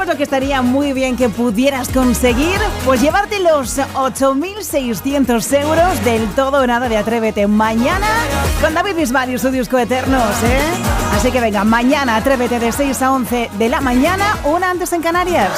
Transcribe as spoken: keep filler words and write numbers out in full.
¿Sabes lo que estaría muy bien que pudieras conseguir? Pues llevarte los ocho mil seiscientos euros del todo o nada de Atrévete mañana con David Bisbal y su disco Eternos, ¿eh? Así que venga, mañana Atrévete de seis a once de la mañana, una antes en Canarias.